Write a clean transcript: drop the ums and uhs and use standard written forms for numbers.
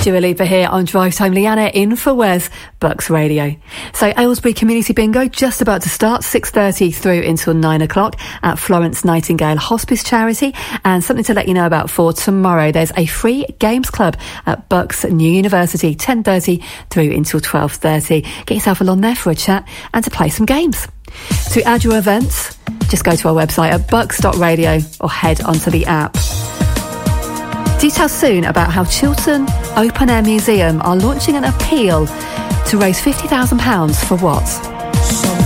Dua Lipa here on Drive Time. Leanna in for Wes, Bucks Radio. So Aylesbury Community Bingo just about to start, 6:30 through until 9 o'clock at Florence Nightingale Hospice Charity. And something to let you know about for tomorrow, there's a free games club at Bucks New University, 10:30 through until 12:30. Get yourself along there for a chat and to play some games. To add your events, just go to our website at bucks.radio or head onto the app. Details soon about how Chiltern Open Air Museum are launching an appeal to raise £50,000 for what?